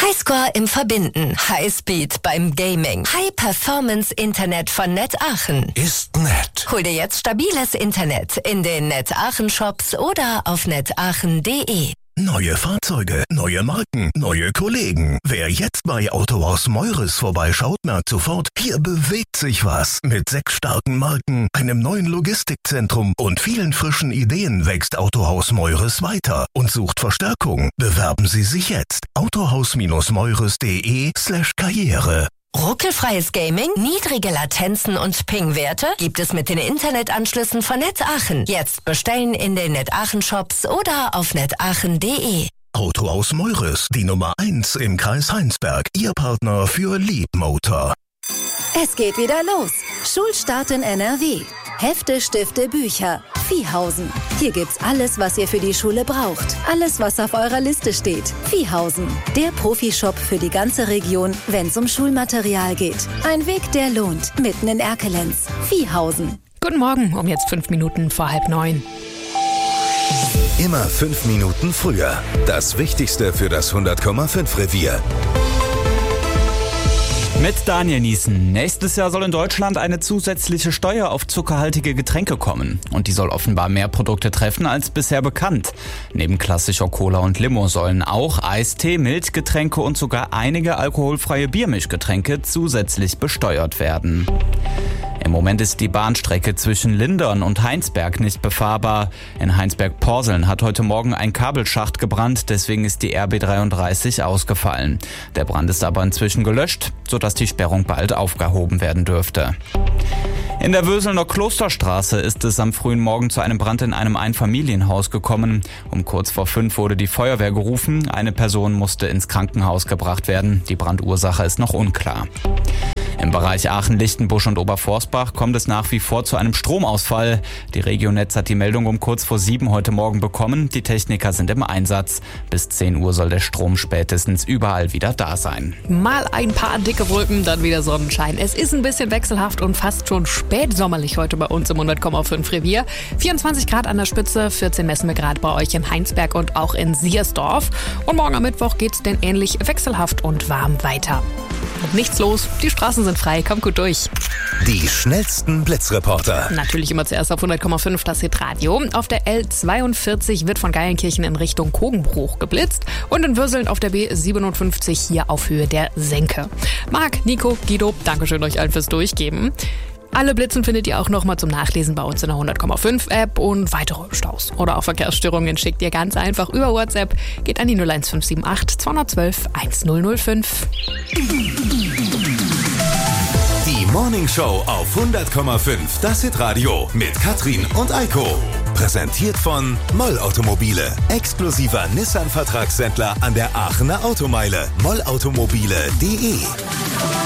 Highscore im Verbinden, Highspeed beim Gaming, High-Performance-Internet von Net Aachen. Ist nett. Hol dir jetzt stabiles Internet in den Net Aachen Shops oder auf netaachen.de. Neue Fahrzeuge, neue Marken, neue Kollegen. Wer jetzt bei Autohaus Meures vorbeischaut, merkt sofort, hier bewegt sich was. Mit 6 starken Marken, einem neuen Logistikzentrum und vielen frischen Ideen wächst Autohaus Meures weiter und sucht Verstärkung. Bewerben Sie sich jetzt. autohaus-meures.de/Karriere. Ruckelfreies Gaming, niedrige Latenzen und Ping-Werte gibt es mit den Internetanschlüssen von Net Aachen. Jetzt bestellen in den Net Aachen Shops oder auf netaachen.de. Autohaus Meures, die Nummer 1 im Kreis Heinsberg. Ihr Partner für Leapmotor. Es geht wieder los. Schulstart in NRW. Hefte, Stifte, Bücher. Viehhausen. Hier gibt's alles, was ihr für die Schule braucht. Alles, was auf eurer Liste steht. Viehhausen. Der Profishop für die ganze Region, wenn's um Schulmaterial geht. Ein Weg, der lohnt. Mitten in Erkelenz. Viehhausen. Guten Morgen, um jetzt 5 Minuten vor 8:30. Immer 5 Minuten früher. Das Wichtigste für das 100,5 Revier. Mit Daniel Niesen. Nächstes Jahr soll in Deutschland eine zusätzliche Steuer auf zuckerhaltige Getränke kommen. Und die soll offenbar mehr Produkte treffen als bisher bekannt. Neben klassischer Cola und Limo sollen auch Eistee, Milchgetränke und sogar einige alkoholfreie Biermischgetränke zusätzlich besteuert werden. Im Moment ist die Bahnstrecke zwischen Lindern und Heinsberg nicht befahrbar. In Heinsberg-Porseln hat heute Morgen ein Kabelschacht gebrannt, deswegen ist die RB 33 ausgefallen. Der Brand ist aber inzwischen gelöscht, sodass die Sperrung bald aufgehoben werden dürfte. In der Wöselner Klosterstraße ist es am frühen Morgen zu einem Brand in einem Einfamilienhaus gekommen. Um kurz vor 5 wurde die Feuerwehr gerufen. Eine Person musste ins Krankenhaus gebracht werden. Die Brandursache ist noch unklar. Im Bereich Aachen, Lichtenbusch und Oberforstbach kommt es nach wie vor zu einem Stromausfall. Die Regionetz hat die Meldung um kurz vor 7 heute Morgen bekommen. Die Techniker sind im Einsatz. Bis 10 Uhr soll der Strom spätestens überall wieder da sein. Mal ein paar dicke Wolken, dann wieder Sonnenschein. Es ist ein bisschen wechselhaft und fast schon spätsommerlich heute bei uns im 100,5 Revier. 24 Grad an der Spitze, 14 messen wir gerade bei euch in Heinsberg und auch in Siersdorf. Und morgen am Mittwoch geht's denn ähnlich wechselhaft und warm weiter. Und nichts los, die Straßen sind frei, kommt gut durch. Die schnellsten Blitzreporter. Natürlich immer zuerst auf 100,5 das Hitradio. Auf der L42 wird von Geilenkirchen in Richtung Kogenbruch geblitzt und in Würseln auf der B57 hier auf Höhe der Senke. Marc, Nico, Guido, Dankeschön euch allen fürs Durchgeben. Alle Blitzen findet ihr auch nochmal zum Nachlesen bei uns in der 100,5 App und weitere Staus oder auch Verkehrsstörungen schickt ihr ganz einfach über WhatsApp. Geht an die 01578 212 1005. Die Morning Show auf 100,5 das Hitradio mit Katrin und Eiko. Präsentiert von Moll Automobile. Exklusiver Nissan-Vertragshändler an der Aachener Automeile. mollautomobile.de